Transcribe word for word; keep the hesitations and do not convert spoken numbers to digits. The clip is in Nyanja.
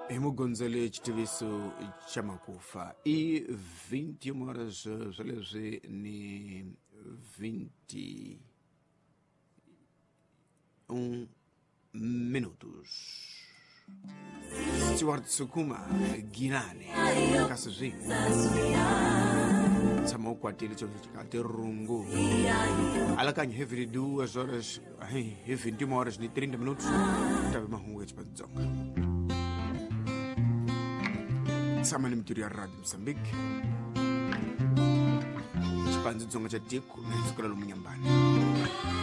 Emugonzele chitiviso chamakufa e vinte e uma horas zaleze ni vinte e um minutos. Stewart Sukuma Ginane Kasazini Samo kwatili chokati rungu Alakanye heavy duas horas vinte e uma horas ni trinta minutos Tabi mahungu chipadzonga Sama ni mturi ya Radio Mozambique Chipanzi zonga cha tiku na izukula lumunyambani